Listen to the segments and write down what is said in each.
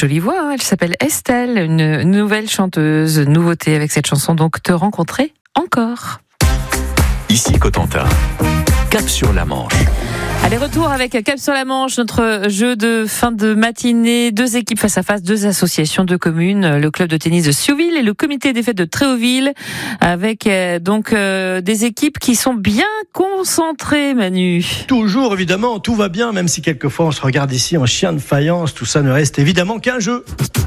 jolie voix, hein. Elle s'appelle Estelle, une nouvelle chanteuse, nouveauté avec cette chanson, donc Te rencontrer encore. Ici Cotentin, Cap sur la Manche. Allez, retour avec Cap sur la Manche, notre jeu de fin de matinée. 2 équipes face à face, 2 associations, 2 communes, le club de tennis de Siouville et le comité des fêtes de Tréauville, avec des équipes qui sont bien concentrées, Manu. Toujours, évidemment, tout va bien, même si quelquefois on se regarde ici en chien de faïence. Tout ça ne reste évidemment qu'un jeu.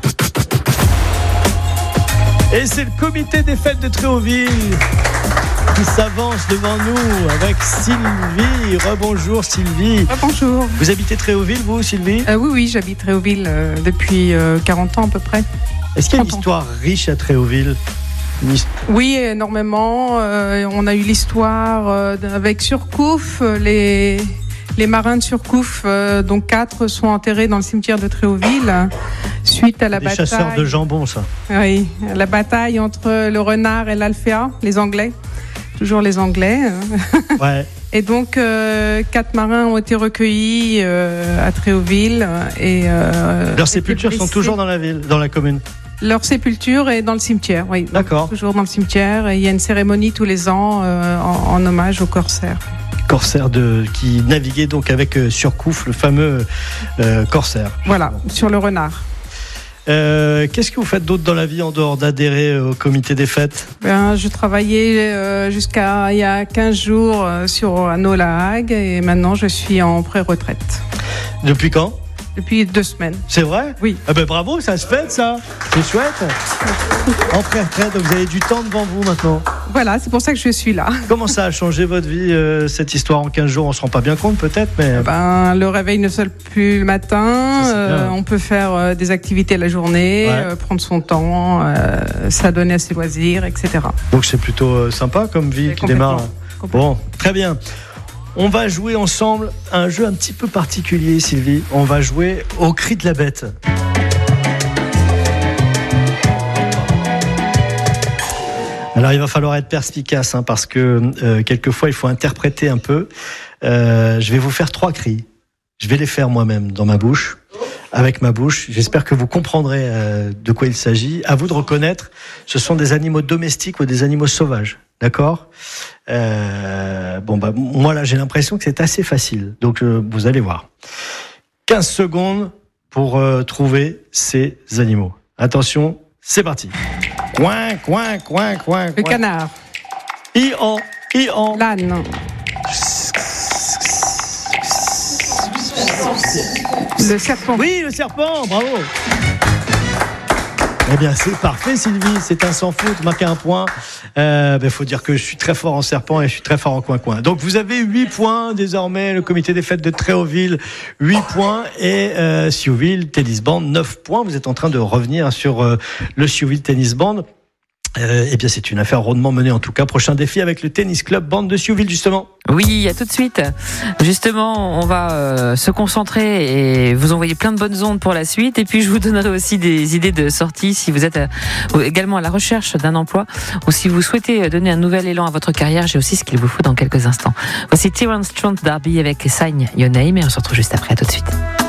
Et c'est le comité des fêtes de Tréauville qui s'avance devant nous avec Sylvie. Rebonjour Sylvie. Bonjour. Vous habitez Tréauville, vous, Sylvie ? Oui, j'habite Tréauville depuis 40 ans à peu près. Est-ce qu'il y a une histoire riche à Tréauville ? Oui, énormément. On a eu l'histoire avec Surcouf. Les marins de Surcouf, dont 4 sont enterrés dans le cimetière de Tréauville suite à la bataille. Des chasseurs de jambon, ça. Oui, la bataille entre le renard et l'Alphéa, les Anglais. Toujours les Anglais. Ouais. Et donc, 4 marins ont été recueillis à Tréauville. Leurs sépultures sont toujours dans la ville, dans la commune. Leur sépulture est dans le cimetière, oui. D'accord. Toujours dans le cimetière. Et il y a une cérémonie tous les ans en hommage aux corsaires. Corsaire qui naviguait donc avec Surcouf, le fameux corsaire. Voilà, sur le renard. Qu'est-ce que vous faites d'autre dans la vie en dehors d'adhérer au comité des fêtes ? Je travaillais jusqu'à il y a 15 jours sur Anneau-La Hague et maintenant je suis en pré-retraite. Depuis quand ? Depuis 2 semaines. C'est vrai ? Oui. Ah ben bravo, ça se fête ça. C'est chouette. En pré-retraite, donc vous avez du temps devant vous maintenant. Voilà, c'est pour ça que je suis là. Comment ça a changé votre vie, cette histoire en 15 jours ? On ne se rend pas bien compte peut-être, mais... Le réveil ne sonne plus le matin, on peut faire des activités la journée, prendre son temps, s'adonner à ses loisirs, etc. Donc c'est plutôt sympa comme vie qui démarre. Bon, très bien. On va jouer ensemble un jeu un petit peu particulier, Sylvie. On va jouer au cri de la bête. Alors il va falloir être perspicace parce que quelquefois il faut interpréter un peu. Je vais vous faire 3 cris. Je vais les faire moi-même dans ma bouche, avec ma bouche. J'espère que vous comprendrez de quoi il s'agit. À vous de reconnaître, ce sont des animaux domestiques ou des animaux sauvages. D'accord ? Moi là j'ai l'impression que c'est assez facile. Donc vous allez voir. 15 secondes pour trouver ces animaux. Attention, c'est parti. Coin, coin, coin, coin. Le canard. Ian. L'âne. Le serpent. Oui, le serpent, bravo. Eh bien, c'est parfait, Sylvie. C'est un sans faute, marquer un point. Faut dire que je suis très fort en serpent et je suis très fort en coin-coin. Donc, vous avez 8 points désormais. Le comité des fêtes de Tréauville, 8 points. Et Siouville Tennis Band, 9 points. Vous êtes en train de revenir sur le Siouville Tennis Band. C'est une affaire rondement menée en tout cas. Prochain défi avec le tennis club bande de Siouville justement. Oui, à tout de suite. Justement, on va se concentrer et vous envoyer plein de bonnes ondes pour la suite. Et puis je vous donnerai aussi des idées de sortie si vous êtes également à la recherche d'un emploi ou si vous souhaitez donner un nouvel élan à votre carrière. J'ai aussi ce qu'il vous faut dans quelques instants. Voici Terence Trent D'Arby avec Sign Your Name et on se retrouve juste après. À tout de suite.